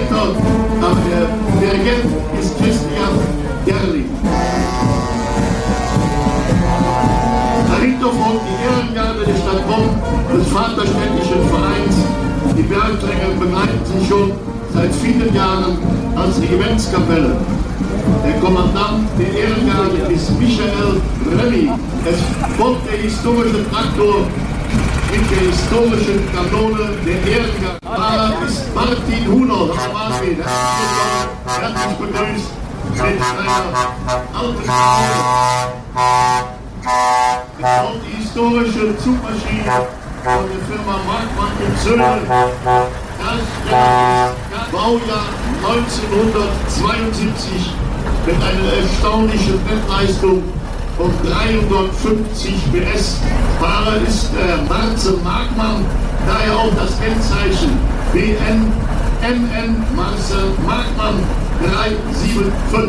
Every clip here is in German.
der Dirigent ist Christian Gerling. Dahinter folgt die Ehrengarde der Stadt Bonn des Vaterständischen Vereins. Die Bergträger begleiten sie schon seit vielen Jahren als Regimentskapelle. Der Kommandant der Ehrengarde ist Michael Remy. Es folgt der historische Traktor mit der historischen Kanone der Ehrengarde. Fahrer ist Martin Hunold. Herzlich begrüßt mit einer alten Kanone. Und die historische Zugmaschine von der Firma Markmann und Söhne. Das Baujahr 1972 mit einer erstaunlichen Brennleistung von 350 PS. Fahrer ist Marcel Markmann, daher auch das Kennzeichen BN Marcel Markmann 375.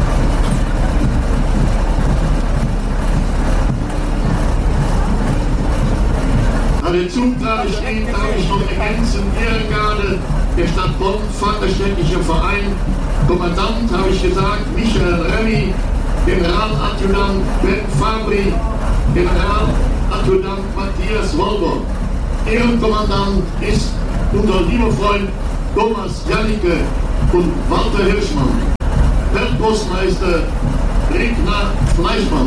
Da der Zug gerade steht, darf ich noch ergänzen, Ehrengarde der Stadt Bonn, Vaterständischer Verein, Kommandant, habe ich gesagt, Michael Remy, Generaladjutant Ben Fabri, Generaladjutant Matthias Wolber. Ehrenkommandant ist unser lieber Freund Thomas Janicke und Walter Hirschmann. Feldpostmeister Regner Fleischmann.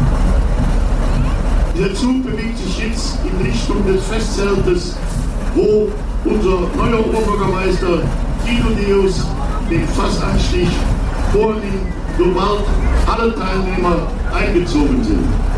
Der Zug bewegt sich jetzt in Richtung des Festzeltes, wo unser neuer Oberbürgermeister Guido Deus den Fassanstich vornimmt, sobald alle Teilnehmer eingezogen sind.